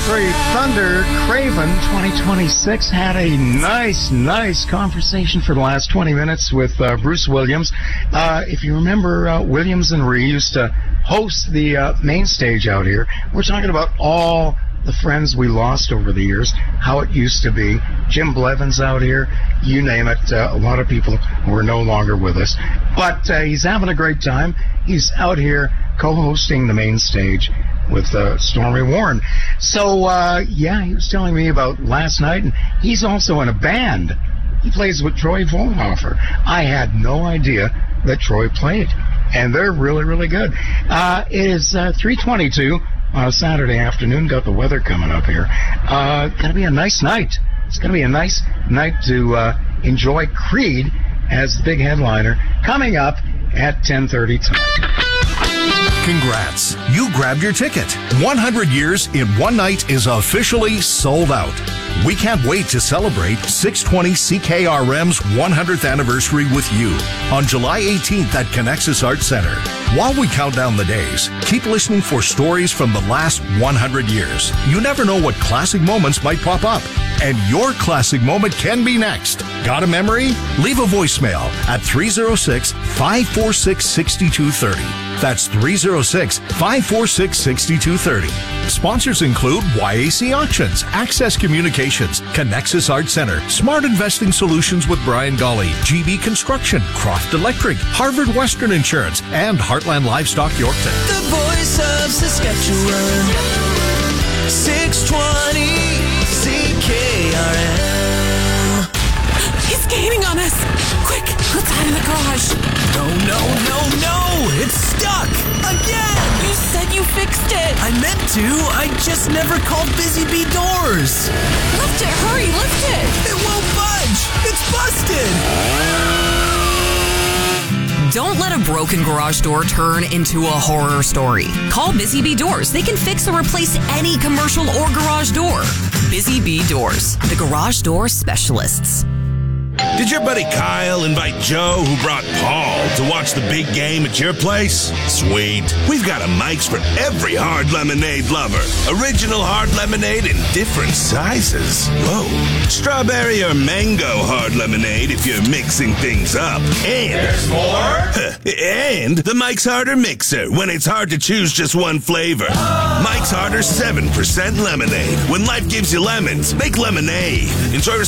Victory Thunder Craven 2026 had a nice conversation for the last 20 minutes with Bruce Williams. If you remember, Williams and Rhee used to host the main stage out here. We're talking about all the friends we lost over the years, how it used to be. Jim Blevins out here, you name it. A lot of people who are no longer with us. But he's having a great time. He's out here co-hosting the main stage with Stormy Warren. So, he was telling me about last night, and he's also in a band. He plays with Troy Volhofer. I had no idea that Troy played, and they're really, really good. It is 3:22 on a Saturday afternoon. Got the weather coming up here. Going to be a nice night. It's going to be a nice night to enjoy Creed as the big headliner coming up at 10:30 tonight. Congrats. You grabbed your ticket. 100 years in one night is officially sold out. We can't wait to celebrate 620 CKRM's 100th anniversary with you on July 18th at Connexus Arts Center. While we count down the days, keep listening for stories from the last 100 years. You never know what classic moments might pop up, and your classic moment can be next. Got a memory? Leave a voicemail at 306-546-6230. That's 306-546-6230. Sponsors include YAC Auctions, Access Communications, Connexus Arts Center, Smart Investing Solutions with Brian Golly, GB Construction, Croft Electric, Harvard Western Insurance, and Heartland Livestock Yorkton. The voice of Saskatchewan, 620 CKRM. He's gaining on us. Quick, let's hide in the garage. No, it's stuck again. You said you fixed it. I meant to. I just never called Busy Bee Doors. Lift it, hurry, lift it. It won't budge. It's busted. Don't let a broken garage door turn into a horror story. Call Busy Bee Doors. They can fix or replace any commercial or garage door. Busy Bee Doors, the garage door specialists. Did your buddy Kyle invite Joe, who brought Paul, to watch the big game at your place? Sweet. We've got a Mike's for every hard lemonade lover. Original hard lemonade in different sizes. Whoa. Strawberry or mango hard lemonade if you're mixing things up. And there's more? And the Mike's Harder Mixer when it's hard to choose just one flavor. Mike's Harder 7% lemonade. When life gives you lemons, make lemonade. Enjoy